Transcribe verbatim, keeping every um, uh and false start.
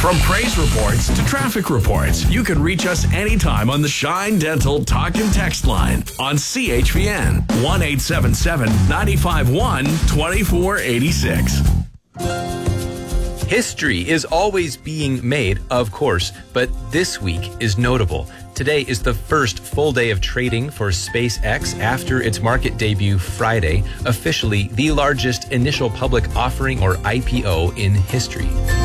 From praise reports to traffic reports, you can reach us anytime on the Shine Dental Talk and Text line on C H V N one eight seven seven, nine five one, two four eight six. History is always being made, of course, but this week is notable. Today is the first full day of trading for SpaceX after its market debut Friday, officially the largest initial public offering or I P O in history.